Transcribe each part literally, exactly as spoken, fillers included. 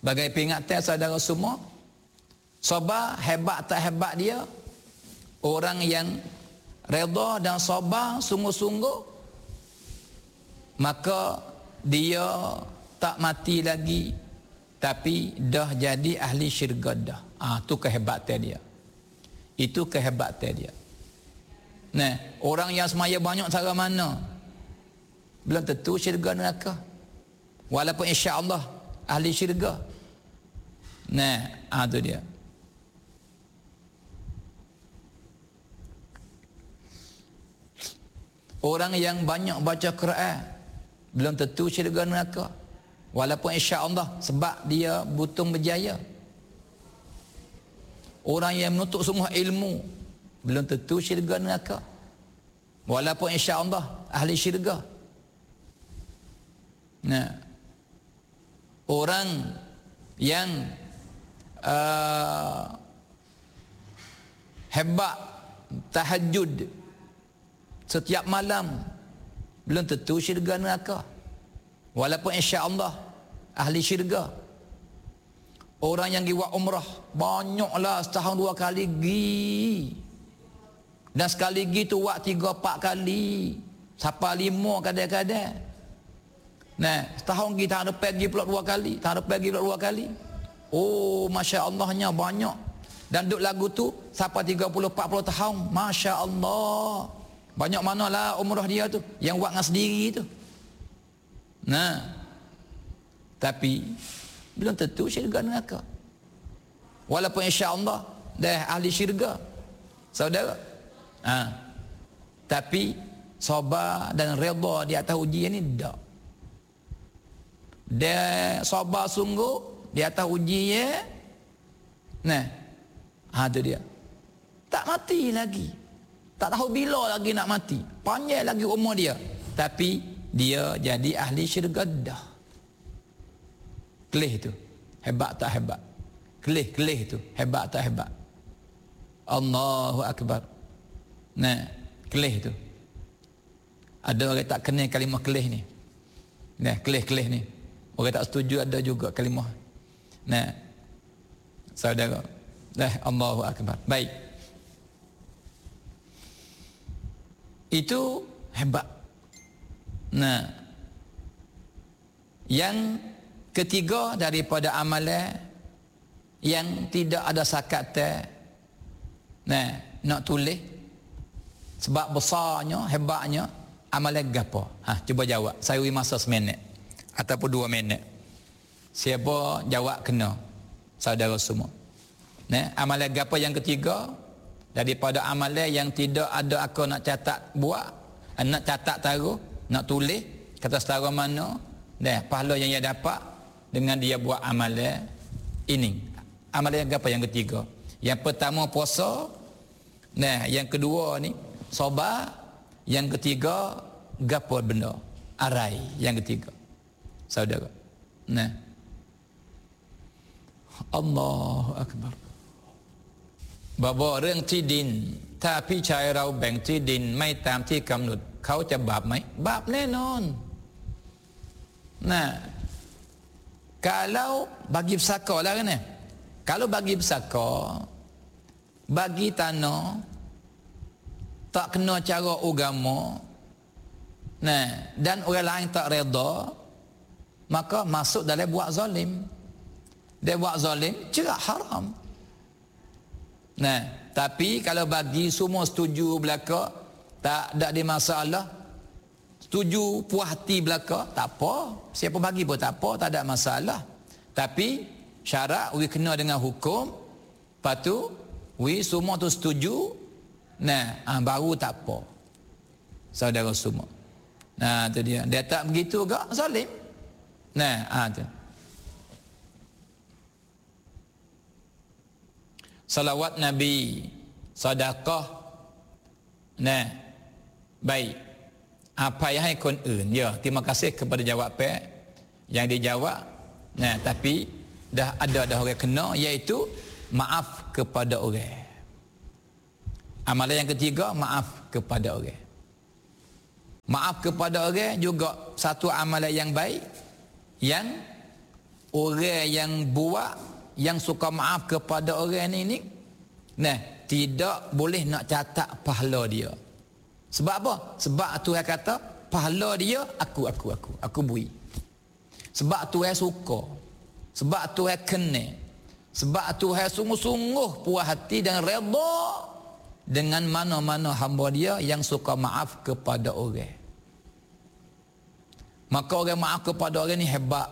Sebagai peringatan saudara semua, sabar hebat tak hebat dia, orang yang redha dan sabar sungguh-sungguh, maka dia tak mati lagi, tapi dah jadi ahli syurga dah. Ah, tu kehebatan dia. Itu kehebatan dia. Nah, orang yang semaya banyak cara mana, belum tentu syurga neraka. Walaupun insya-Allah ahli syurga. Nah, ah tu dia. Orang yang banyak baca Quran belum tentu syurga neraka. Walaupun insya-Allah sebab dia butung berjaya. Orang yang menuntut semua ilmu belum tentu syurga neraka. Walaupun insya-Allah ahli syurga. Nah, orang yang uh, hebat tahajud setiap malam belum tentu syurga neraka. Walaupun insya-Allah ahli syurga. Orang yang pergi buat umrah banyaklah setahun dua kali pergi. Dan sekali pergi tu buat tiga empat kali. Sampai lima kadang-kadang. Nah, setahun pergi tahun depan pergi pula dua kali, tahun depan pergi pula dua kali. Oh, masya-Allahnya banyak. Dan duk lagu tu sampai tiga puluh empat puluh tahun. Masya-Allah. Banyak manalah umrah dia tu yang buat dengan sendiri tu. Nah, tapi belum tentu syurga neraka. Walaupun insya-Allah dah ahli syurga, saudara. Ha. Tapi sabar dan redha di atas ujian ni tak. Dia sabar sungguh di atas ujian. Nah, ha tu dia. Tak mati lagi. Tak tahu bila lagi nak mati. Panjang lagi umur dia. Tapi dia jadi ahli syurga dah. Kelih tu. Hebat tak hebat? Kelih-kelih tu. Hebat tak hebat? Allahu Akbar. Nah, kelih tu. Ada orang tak kenal kalimah kelih ni. Nah, kelih-kelih ni. Orang tak setuju ada juga kalimah. Nah, saudara. Dah, Allahu Akbar. Baik. Itu hebat. Nah, yang ketiga daripada amalan yang tidak ada sakatan, nah, nak tulis sebab besarnya, hebatnya amalan gapo? Ha, cuba jawab. Saya beri masa seminit ataupun dua minit. Siapa jawab kena, saudara semua. Nah, amalan gapo yang ketiga daripada amalan yang tidak ada aku nak catat buat, nak catat taruh, nak tulis kata setara mana dah pahala yang dia dapat dengan dia buat amalan ini. Amalan yang apa yang ketiga? Yang pertama puasa, nah yang kedua ni sabar, yang ketiga gapo benda? Arai yang ketiga. Saudara. Nah. Allahu Akbar. Baba เรื่องที่ดินถ้าพี่ชายเราแบ่งที่ดินไม่ตามที่กำหนดเขาจะบาปไหมบาปแน่นอน Nah, kalau bagi pesaka lah kan, kalau bagi pesaka, bagi tanah tak kena cara agama, nah, dan orang lain tak reda, maka masuk dalam buat zalim. Dia buat zalim jelas haram. Nah, tapi kalau bagi semua setuju belaka, tak ada di masalah, setuju puas hati belaka, tak apa. Siapa bagi pun tak apa, tak ada masalah. Tapi syarat we kena dengan hukum. Lepas tu we semua tu setuju. Nah, ah, baru tak apa. Saudara semua. Nah, tu dia. Dia tak begitu ke zalim. Nah, ah tu. Salawat Nabi, sedekah. Nah, baik. Apa yang hai kon eun? Ya, terima kasih kepada jawapan yang dijawab. Nah, tapi dah ada dah orang kena, iaitu maaf kepada orang. Amalan yang ketiga, maaf kepada orang. Maaf kepada orang juga satu amalan yang baik yang orang yang buat, yang suka maaf kepada orang ni ni, nah, tidak boleh nak catat pahala dia. Sebab apa? Sebab Tuhan kata pahala dia aku aku aku aku beri. Sebab Tuhan suka. Sebab Tuhan kenal. Sebab Tuhan sungguh-sungguh puas hati dan redha dengan mana-mana hamba dia yang suka maaf kepada orang. Maka orang maaf kepada orang ni hebat.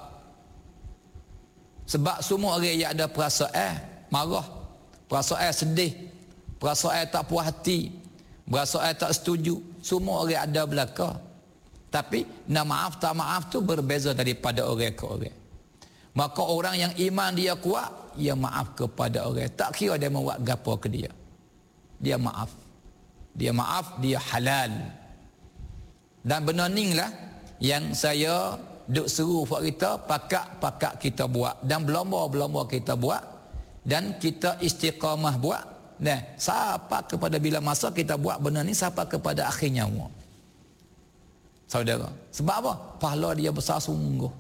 Sebab semua orang yang ada perasaan marah, perasaan sedih, perasaan tak puas hati, perasaan tak setuju, semua orang ada belaka. Tapi nak maaf tak maaf tu berbeza daripada orang ke orang. Maka orang yang iman dia kuat, dia maaf kepada orang. Tak kira dia mau buat gapo ke dia. Dia maaf. Dia maaf, dia halal. Dan benda ni lah yang saya duk seru buat kita, pakak-pakak kita buat dan berlomba-berlomba kita buat dan kita istiqamah buat. Nah, sampai kepada bila masa kita buat benda ni sampai kepada akhir nyawa. Saudara, sebab apa? Pahala dia besar sungguh.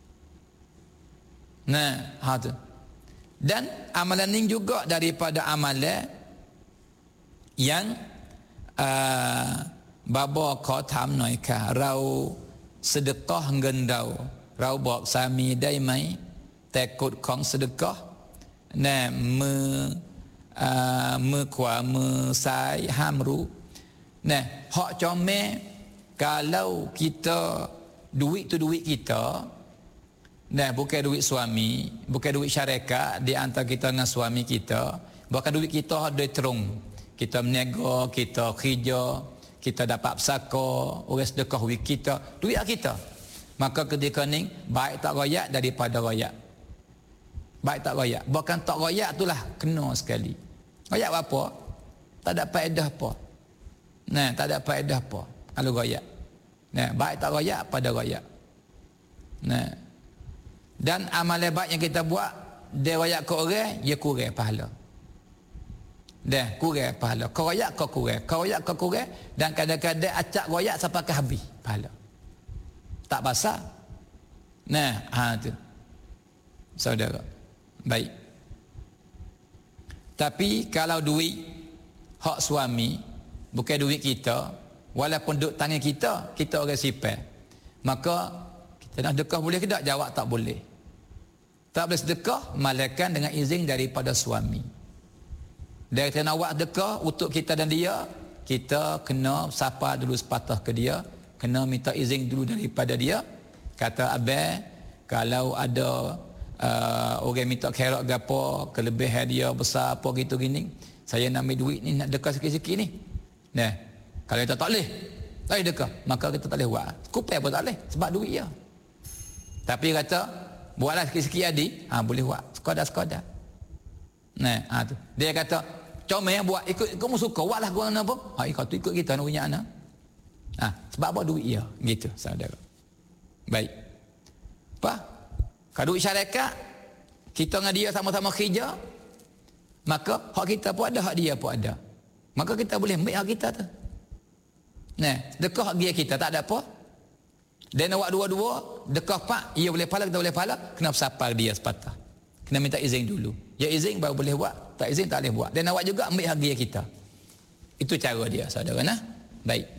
Nah, ha tu. Dan amalan ni juga daripada amalan yang uh, baba kau tham noi ka rau sedekah gendau rau bok sami dai mai takut kong sedekah na me uh, me kwa me sai hamru nah hak comel kalau kita duit tu duit kita nah bukan duit suami bukan duit syarikat di antara kita dengan suami kita bukan duit kita duit terung kita meniaga kita kerja kita dapat pesaka orang sedekah duit kita duit kita maka ketika ni baik tak royak daripada royak baik tak royak bahkan tak royak itulah kena sekali royak apa tak ada faedah apa nah tak ada faedah apa kalau royak nah baik tak royak pada royak nah dan amalan baik yang kita buat dia royak ke orang dia kurang pahala dah kurang pahala. Kau royak kau kurang. Kau royak kau kurang dan kadang-kadang acak royak sampai ke habis pahala. Tak basah. Nah, ha tu. Saudara. Baik. Tapi kalau duit hak suami bukan duit kita, walaupun duk tangan kita, kita orang sipar. Maka kita nak sedekah boleh ke tak? Jawab tak boleh. Tak boleh sedekah malaikat dengan izin daripada suami. Dari kita nak buat sedekah untuk kita dan dia, kita kena sapa dulu sepatah ke dia, kena minta izin dulu daripada dia. Kata abang, kalau ada uh, orang minta khairat gapo, kelebihan dia besar apa gitu gini, saya nak ambil duit ni nak sedekah sikit-sikit ni. Nah, kalau kita tak boleh, tak boleh sedekah, maka kita tak boleh buat. Kupai pun tak boleh sebab duit dia. Tapi kata buatlah sikit-sikit adik, ha boleh buat. Sekadar-sekadar. Nah, ha tu. Dia kata, comel buat ikut kamu suka buatlah gua apa? Ha ikut ikut kita nak punya anak. Ha, sebab apa duit dia? Gitu, saudara. Baik. Apa? Kalau duit syarikat, kita dengan dia sama-sama kerja, maka hak kita pun ada, hak dia pun ada. Maka kita boleh ambil hak kita tu. Nah, dekah hak dia kita tak ada apa. Dan awak dua-dua, dekah pak, ia boleh pahala, kita boleh pahala, kena sapar dia sepatah. Kena minta izin dulu. Ya izin baru boleh buat, tak izin tak boleh buat. Dan awak juga ambil hadiah kita. Itu cara dia, saudara nah. Baik.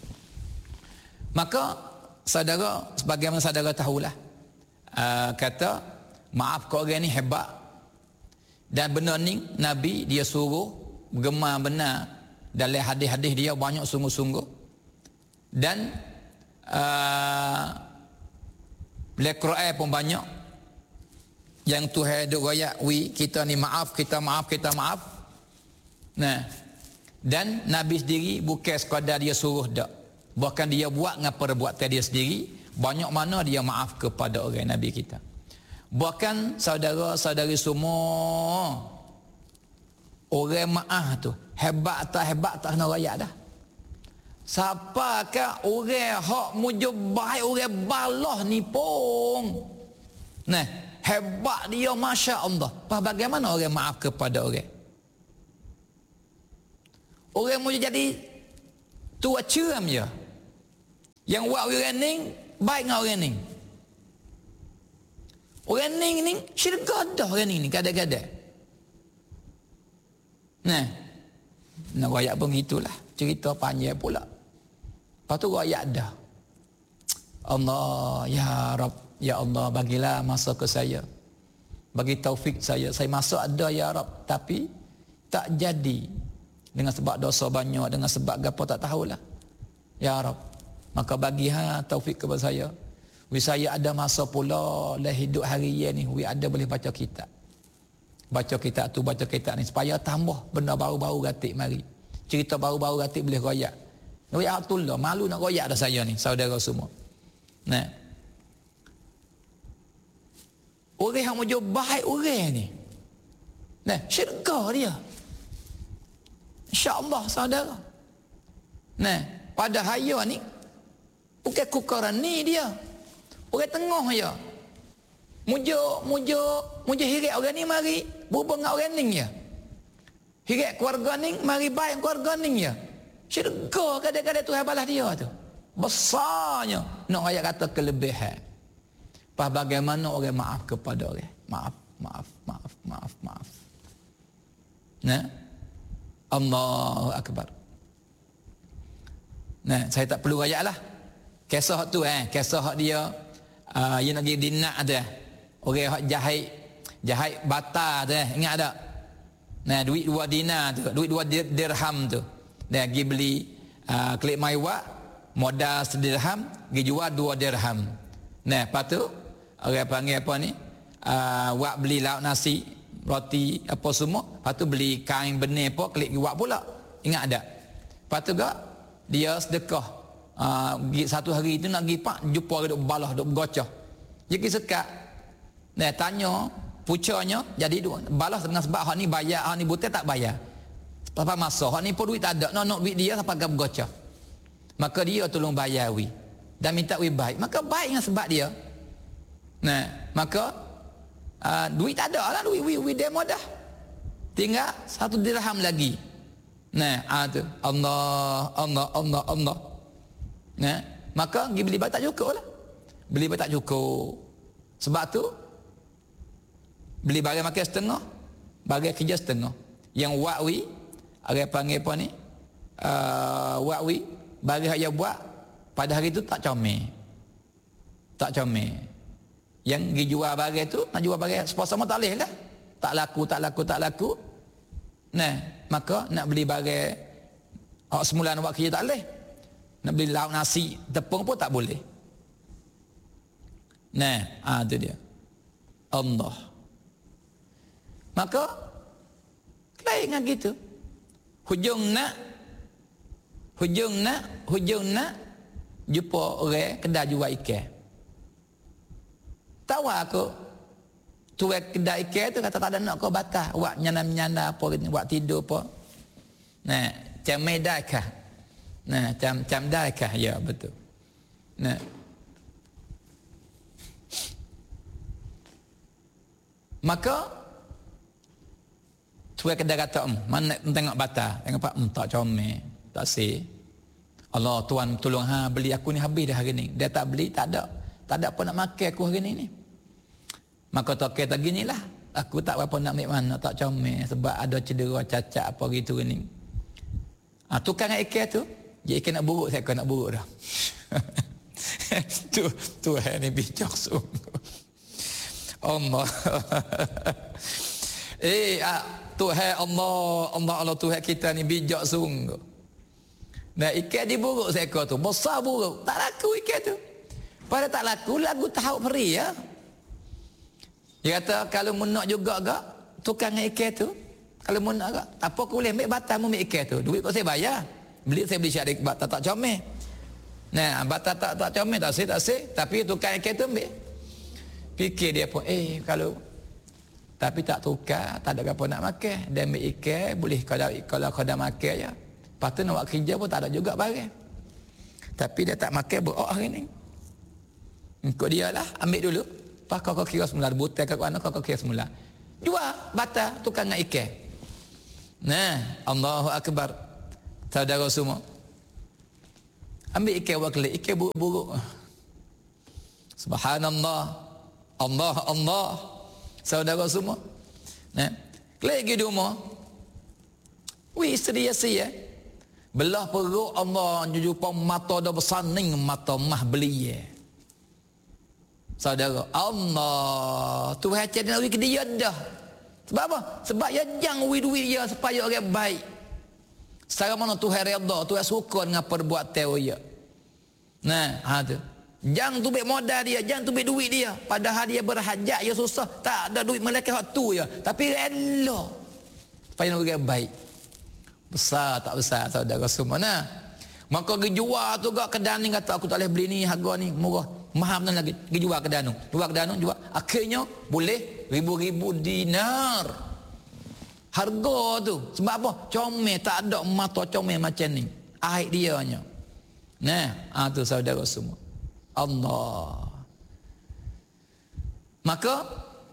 Maka saudara, sebagaimana saudara tahulah, uh, kata maaf kau orang ni hebat. Dan benar ni Nabi dia suruh gemar benar dalam hadis-hadis dia banyak sungguh-sungguh. Dan uh, Al-Quran pun banyak yang Tuhan duk royak wi kita ni maaf, kita maaf, kita maaf. Nah, dan Nabi sendiri bukan sekadar dia suruh dak, bahkan dia buat dengan perbuatan dia sendiri. Banyak mana dia maaf kepada orang Nabi kita. Bahkan saudara-saudari semua, orang maaf tu hebat tak hebat tak kena royak dah. Siapakah orang hak mujubah orang balah ni pun. Nah, hebat dia, Masya Allah. Bagaimana orang maaf kepada orang? Orang mau jadi tua ceram je. Yang buat orang ni, baik dengan orang ni. Orang ni ni syurga dah orang ni ni kadang-kadang. Nah. Nak royak pun gitulah. Cerita panjang pula. Lepas tu royak dah. Allah, ya Rab, ya Allah, bagilah masa ke saya. Bagi taufik saya. Saya masuk ada ya Rab, tapi tak jadi. Dengan sebab dosa banyak, dengan sebab apa tak tahulah. Ya Rab, maka bagi ha taufik kepada saya. Wi saya ada masa pula lah hidup harian ni, wi ada boleh baca kitab. Baca kitab tu, baca kitab ni supaya tambah benda baru-baru gatik mari. Cerita baru-baru gatik boleh royak. Royak Abdullah, malu nak royak dah saya ni, saudara semua. Nah. Orang yang mau baik orang ni. Nah, syurga dia. Insya-Allah saudara. Nah, pada hayat ni bukan kukaran ni dia. Orang tengah ya. Mujo, mujo, mujo hirat orang ni mari berhubung dengan orang ni ya. Hirat keluarga ni mari baik keluarga ni ya. Syurga kadang-kadang Tuhan balas dia tu. Besarnya nak ayat kata kelebihan. Pas bagaimana orang maaf kepada orang. Maaf, maaf, maaf, maaf, maaf. Nah. Allahu Akbar. Nah, saya tak perlu ayat lah. Kisah tu eh, kisah dia Uh, yang lagi dinak tu, orang hak jahit jahit bata tu, ingat tak? Nah, duit dua dinar tu, duit dua dirham tu, dia pergi beli uh, klik maiwak, modal sedirham, pergi jual dua dirham. Nah, lepas tu orang panggil apa ni? Uh, wak beli lauk nasi, roti apa semua, lepas tu beli kain benih apa, klik wak pula. Ingat tak? Lepas tu gak dia sedekah. Uh, satu hari itu nak pergi pak jumpa duk balah duk bergocah. Dia pergi sekat. Nah, tanya pucanya jadi dua. Balas dengan sebab hak ni bayar, hak ni buta tak bayar. Apa masa hak ni pun duit tak ada. Nak nak duit dia sampai ke bergocah. Maka dia tolong bayar wi dan minta wi baik. Maka baik dengan sebab dia. Nah, maka uh, duit tak ada lah, duit wi wi demo dah. Tinggal satu dirham lagi. Nah, ah tu. Allah, Allah, Allah, Allah. Nah, maka pergi beli batak cukup lah. Beli batak cukup. Sebab tu beli barang makan setengah, barang kerja setengah. Yang wakwi, orang panggil apa ni? Uh, wakwi, barang yang buat pada hari tu tak comel. Tak comel. Yang pergi jual barang tu, nak jual barang sepuluh sama tak boleh lah. Tak laku, tak laku, tak laku. Nah, maka nak beli barang awak semula nak buat kerja tak boleh. Nak beli lauk nasi, tepung pun tak boleh. Nah, ah tu dia. Allah. Maka lain dengan gitu. Hujung nak hujung nak hujung nak jumpa orang kedai jual ikan. Tahu aku tuan kedai ikan tu kata tak ada nak kau batas, buat nyana-nyana apa, buat tidur apa. Nah, macam medakah? Nah, cam cam daikah, ya betul. Nah, maka tuan kedai kata, um, mana tengok bata, tengok pak, um, tak comel, tak sih. Allah Tuhan tolong ha beli aku ni habis dah hari ni. Dia tak beli, tak ada, tak ada apa nak makan aku hari ni ni. Maka tak kata ginilah, aku tak apa nak ambil mana, tak comel sebab ada cedera cacat apa gitu ni. Ah, tukang ikan tu dia ikan nak buruk, saya kau nak buruk dah. tu Tuhan ni bijak sungguh. Allah. eh, ah, Tuhan Allah, Allah Allah Tuhan kita ni bijak sungguh. Nah, ikan diburuk saya kau tu, besar buruk, tak laku ikan tu. Pada tak laku, lagu tahu free ya. Dia kata kalau mu nak juga gak tukang ikan tu, kalau mu nak gak, apa aku boleh ambil batal mu ambil ikan tu, duit kau saya bayar. Beli saya beli syarik batal tak comel. Nah, batal tak tak comel tak sih tak sih, tapi tukang ikan tu ambil. Fikir dia pun, eh kalau tapi tak tukar, tak ada apa nak makan, dia ambil ikan, boleh kalau kalau kau dah makan je. Lepas tu nak buat kerja pun tak ada juga barang. Tapi dia tak makan berok hari ni. Engkau dia lah, ambil dulu. Lepas kau kau kira semula, butai kat mana kau kau kira semula. Jual batal tukang dengan ikan. Nah, Allahu Akbar. Saudara semua, ambil ikan buat kelik, ikan buruk-buruk. Subhanallah. Allah, Allah. Saudara semua. Nah, lagi di rumah. Wih, isteri ya si ya. Belah perut Allah jumpa mata dah bersaning mata mah beli ya. Saudara, Allah Tuhan cakap nak ke dia dah. Sebab apa? Sebab ya jang duit dia supaya orang baik. Secara mana Tuhan redha, Tuhan suka dengan perbuatan dia. Nah, ha tu. Jang tu baik modal dia, jang tu baik duit dia. Padahal dia berhajat, dia susah, tak ada duit mereka hak tu ya. Tapi rela supaya orang baik. Besar tak besar saudara semua. Nah, maka pergi jual tu gak kedai ni kata aku tak boleh beli ni harga ni murah. Mahal benar lagi. Pergi jual kedai tu. Jual kedai tu jual. Akhirnya boleh ribu-ribu dinar. Harga tu. Sebab apa? Comel tak ada mata comel macam ni. Air dia nya. Nah, ah tu saudara semua. Allah. Maka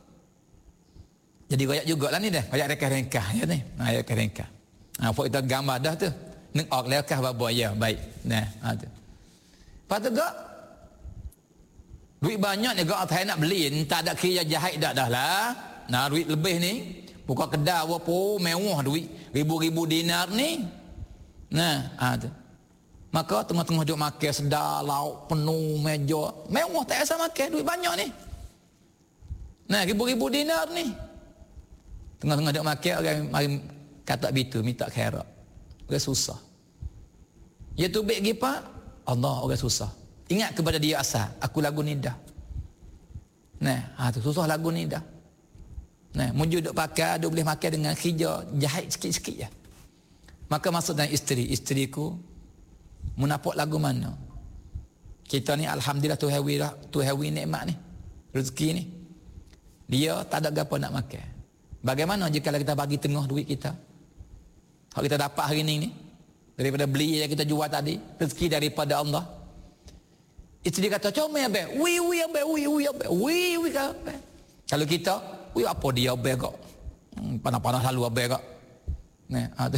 jadi royak jugalah ni dah. Royak rekah-rekah ya ni. Ha, rekah-rekah. Ha, apa kita gambar dah tu. Nek ok lekah bapa ya, baik. Nah, ha tu. Lepas tu gak duit banyak ni gak tak nak beli, tak ada kira jahit dak dah lah. Nah, duit lebih ni buka kedai apa mewah duit ribu-ribu dinar ni. Nah, ha tu. Maka tengah-tengah duk makan sedar, lauk penuh meja. Mewah tak rasa makan, duit banyak ni. Nah, ribu-ribu dinar ni. Tengah-tengah duk makan orang mari kata bitu minta khairat. Orang susah. Ya tu baik gi pak, Allah orang susah. Ingat kepada dia asal, aku lagu ni dah. Nah, ha tu susah lagu ni dah. Nah, munjuk duk pakai, duk boleh makan dengan kerja jahit sikit-sikit je. Maka masuk dengan isteri, isteriku menapuk lagu mana? Kita ni alhamdulillah tu hawi dah, tu hawi nikmat ni. Rezeki ni. Dia tak ada gapo nak makan. Bagaimana jika kita bagi tengah duit kita? Kalau kita dapat hari ni ni daripada beli yang kita jual tadi, rezeki daripada Allah. Isteri kata comel abang, wi wi abang, wi wi abang, wi wi abang. Kalau kita, wi apa dia abang kok? Hmm, panas-panas lalu abang kok. Nah, ada.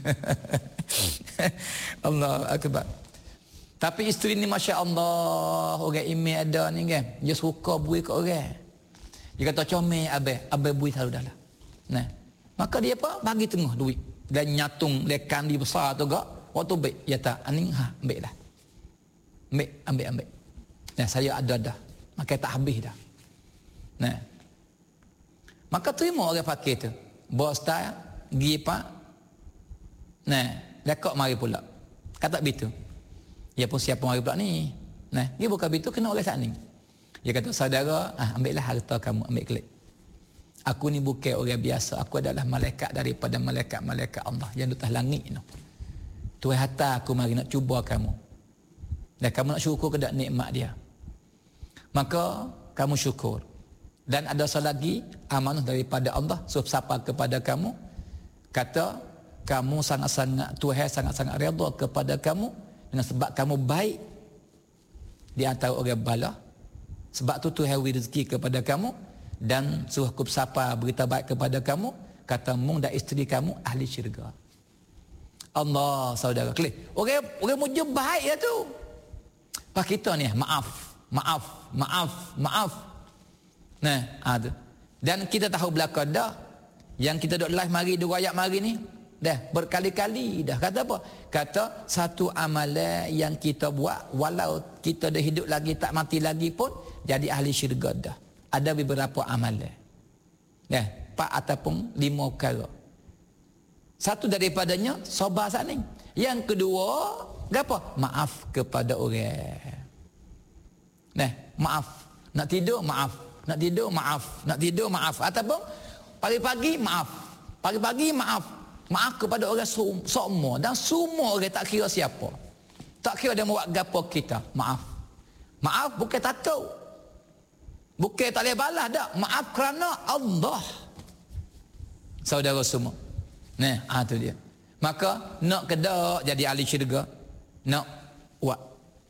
Allah akbar. Tapi isteri ni masya-Allah, orang iman ada ni kan. Dia suka bui kat orang. Dia kata comel abang, abang bui selalu dah lah. Nah, maka dia apa? Bagi tengah duit. Dan nyatung lekan di besar tu gak waktu baik ya tak aning ha ambil dah ambil ambil ambil nah saya ada dah maka tak habis dah. Nah, maka terima orang fakir tu bos tak gi pak nah lekok mari pula kata begitu ya pun siapa mari pula ni nah dia bukan begitu kena orang sat ni dia kata saudara ah ambillah harta kamu ambil kelik. Aku ni bukan orang biasa. Aku adalah malaikat daripada malaikat-malaikat Allah yang di atas langit tu. Tuhan hantar aku mari nak cuba kamu. Dan kamu nak syukur ke tak nikmat dia. Maka kamu syukur. Dan ada satu lagi amanah daripada Allah siapa kepada kamu. Kata kamu sangat-sangat Tuhan sangat-sangat redha kepada kamu dengan sebab kamu baik di antara orang bala. Sebab tu Tuhan beri rezeki kepada kamu. Dan suruh aku bersapa berita baik kepada kamu, kata mung dan isteri kamu ahli syurga. Allah saudara klik. Orang orang muja baik ya tu. Pak kita ni maaf, maaf, maaf, maaf. Nah, ada. Dan kita tahu belakang dah yang kita duk live mari dua ayat mari ni dah berkali-kali dah kata apa? Kata satu amalan yang kita buat walau kita dah hidup lagi tak mati lagi pun jadi ahli syurga dah. Ada beberapa amalan. Ya, empat ataupun lima perkara. Satu daripadanya sabar saat ni. Yang kedua, apa? Maaf kepada orang. Nah, maaf. Nak tidur, maaf. Nak tidur, maaf. Nak tidur, maaf. Ataupun pagi-pagi, maaf. Pagi-pagi, maaf. Maaf kepada orang semua. Dan semua orang tak kira siapa. Tak kira dia buat gapo kita. Maaf. Maaf bukan takut. Bukan tak boleh balas dak. Maaf kerana Allah. Saudara semua. Nah, ah tu dia. Maka nak ke dak jadi ahli syurga? Nak buat.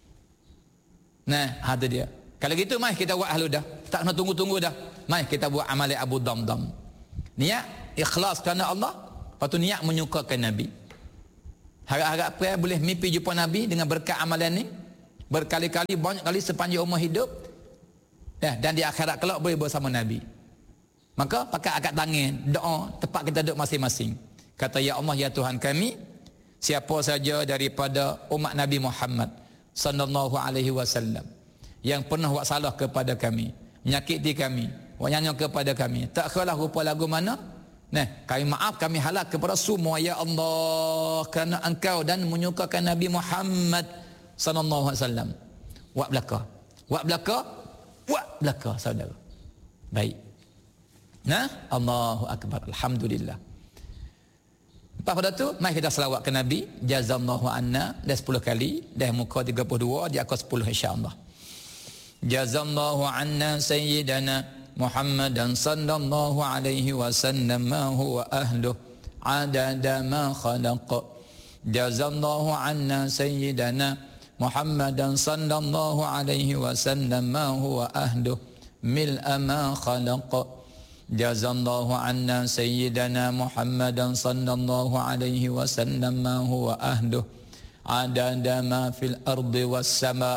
Nah, ah tu dia. Kalau gitu mai kita buat ahlu dah. Tak nak tunggu-tunggu dah. Mai kita buat amal Abu Damdam. Niat ikhlas kerana Allah, lepas tu niat menyukakan Nabi. Harap-harap pray boleh mimpi jumpa Nabi dengan berkat amalan ni. Berkali-kali banyak kali sepanjang umur hidup. Ya, dan di akhirat kelak boleh bersama Nabi. Maka pakai akad tangan, doa tempat kita duduk masing-masing. Kata, ya Allah, ya Tuhan kami, siapa saja daripada umat Nabi Muhammad sallallahu alaihi wasallam yang pernah buat salah kepada kami, menyakiti kami, buat nyanyi kepada kami, tak khalah rupa lagu mana, nah, kami maaf, kami halak kepada semua ya Allah, kerana engkau dan menyukakan Nabi Muhammad sallallahu alaihi wasallam. Wak belaka, wak belaka, wak belaka, saudara. Baik. Nah, Allahu akbar, alhamdulillah. Lepas pada tu, mari kita selawat ke Nabi, jazallahu anna, dah sepuluh kali, dah muka tiga puluh dua, dia akan sepuluh insya-Allah. Jazallahu anna sayyidana Muhammadan sallallahu alaihi wasallam ma huwa ahluh adada ma khalaq. Jazallahu anna sayyidana Muhammadan sallallahu alaihi wasallam ma huwa ahluh mil'a ma khalaq. Jazallahu anna sayyidana Muhammadan sallallahu alaihi wasallam ma huwa ahluh adada ma fil ardi was sama.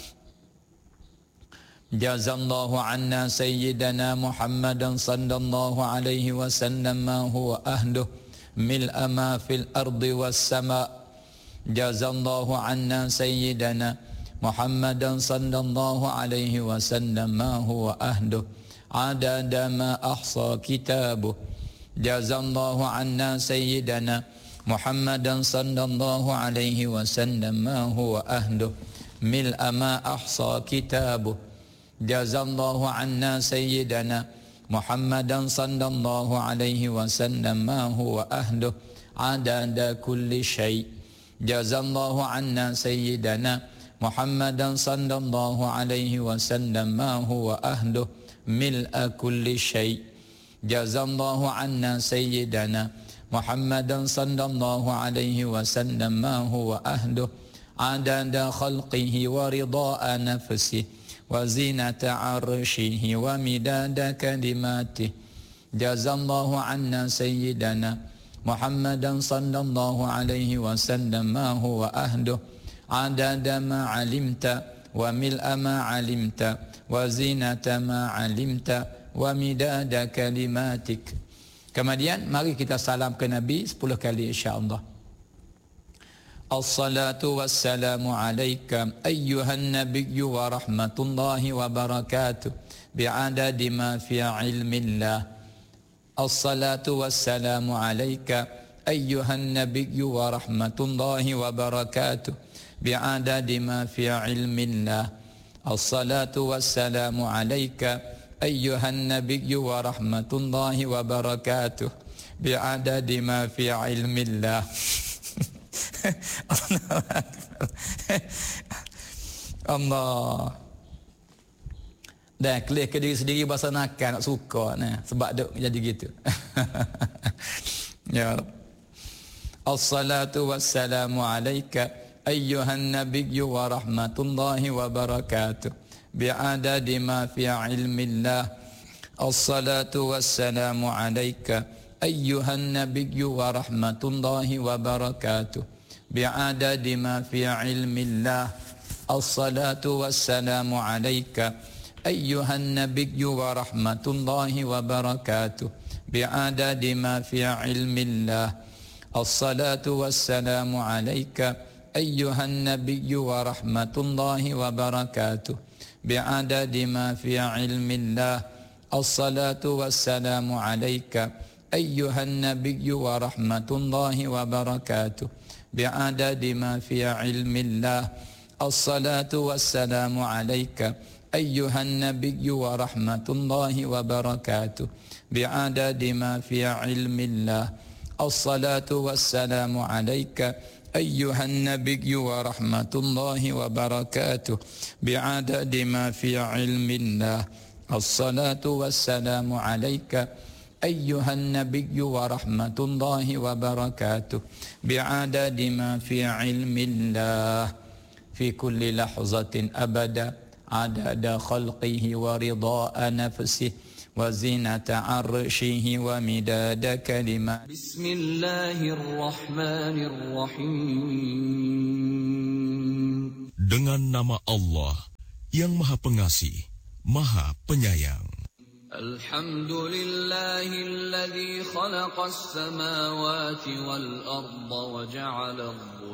Jazallahu anna sayyidana Muhammadan sallallahu alaihi wasallam ma huwa ahluh mil'a ma fil ardi was sama. Jazallahu anna sayyidana Muhammadan sallallahu alaihi wasallam ma huwa ahluh adada ma ahsa kitabuh. Jazallahu anna sayyidana Muhammadan sallallahu alaihi wasallam ma huwa ahluh mil'a ma ahsa kitabuh. Jazallahu anna sayyidana Muhammadan sallallahu alaihi wasallam ma huwa ahluh adada kulli syai'. Jazallahu anna sayyidana Muhammadan sallallahu alaihi wasallam ma huwa ahluh mil'a kulli syai'. Jazallahu anna sayyidana Muhammadan sallallahu alaihi wasallam ma huwa ahluh adada khalqihi wa rida'a nafsihi wa zinata arshihi wa midada kalimatihi. Jazallahu anna sayyidana Muhammadan sallallahu alaihi wasallam ma huwa ahluh adada ma alimta wa mil'a ma alimta wa zinata ma alimta wa midada kalimatik. Kemudian mari kita salam ke Nabi sepuluh kali insya-Allah. As-salatu wassalamu alayka ayyuhan nabiyyu wa rahmatullahi wa barakatuh bi'adadi ma fi ilmillah. As-salatu wassalamu alayka ayyuhan nabiyyu wa rahmatullahi wa barakatuh bi'adadi ma fi ilmillah. As-salatu wassalamu alayka ayyuhan nabiyyu wa rahmatullahi wa barakatuh bi'adadi ma fi ilmillah. Allah. Dah kelih ke diri sendiri bahasa nakal nak suka nah sebab duk jadi gitu. Ya. As-salatu wassalamu alayka ayyuhan nabiyyu wa rahmatullahi wa barakatuh bi'adadi ma fi ilmillah. As-salatu wassalamu alayka ayyuhan nabiyyu wa rahmatullahi wa barakatuh bi'adadi ma fi ilmillah. As-salatu wassalamu alayka ayyuhan nabiyyu wa rahmatullahi wa barakatuh bi'adadi ma fi ilmillah. As-salatu wassalamu alayka ayyuhan nabiyyu wa rahmatullahi wa barakatuh bi'adadi ma fi ilmillah. As-salatu wassalamu alayka ayyuhan nabiyyu wa rahmatullahi wa barakatuh bi'adadi ma fi ilmillah. As-salatu wassalamu alayka ayyuhan nabiyyu wa rahmatullahi wa barakatuh bi'adadi ma fi ilmillah. As-salatu wassalamu alayka ayyuhan nabiyyu wa rahmatullahi wa barakatuh bi'adadi ma fi ilmillah. As-salatu wassalamu alayka ayyuhan nabiyyu wa rahmatullahi wa barakatuh bi'adadi ma fi ilmillah fi kulli lahzatin abada adada khalqihi wa rida'a nafsihi wa zinata arshihi wa midada kalimat. Bismillahirrahmanirrahim. Dengan nama Allah yang Maha Pengasih, Maha Penyayang. Alhamdulillahilladzi khalaqas samawati wal arda wa ja'ala